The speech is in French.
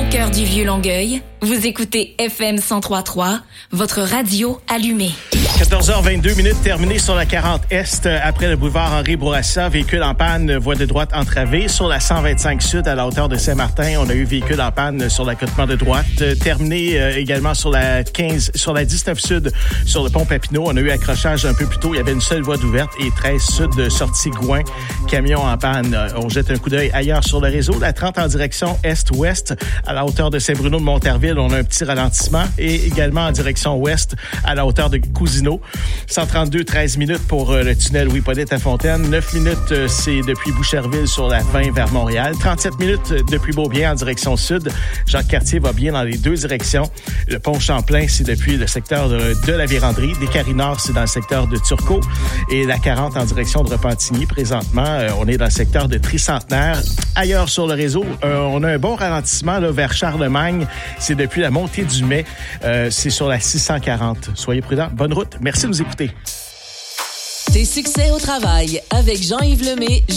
cœur du Vieux-Longueuil, vous écoutez FM 103.3, votre radio allumée. 14h22, terminé sur la 40 Est, après le boulevard Henri Bourassa, véhicule en panne, voie de droite entravée. Sur la 125 Sud, à la hauteur de Saint-Martin, on a eu véhicule en panne sur l'accotement de droite. Terminé également sur la 19 Sud, sur le pont Papineau, on a eu accrochage un peu plus tôt. Il y avait une seule voie d'ouverte et 13 Sud, sortie Gouin, camion en panne. On jette un coup d'œil ailleurs sur le réseau. La 30 en direction Est-Ouest, à la hauteur de Saint-Bruno de Monterville, on a un petit ralentissement. Et également en direction Ouest, à la hauteur de Cousineau. 132, 13 minutes pour le tunnel Louis-Hippolyte à Fontaine. 9 minutes, c'est depuis Boucherville sur la 20 vers Montréal. 37 minutes depuis Beaubien en direction sud. Jacques-Cartier va bien dans les deux directions. Le pont Champlain, c'est depuis le secteur de la Vérandrie. Des Carines-Nord, c'est dans le secteur de Turcot. Et la 40 en direction de Repentigny. Présentement, on est dans le secteur de Tricentenaire. Ailleurs sur le réseau, on a un bon ralentissement là, vers Charlemagne. C'est depuis la montée du Mai. C'est sur la 640. Soyez prudents. Bonne route. Merci de nous écouter. Tes succès au travail avec Jean-Yves Lemay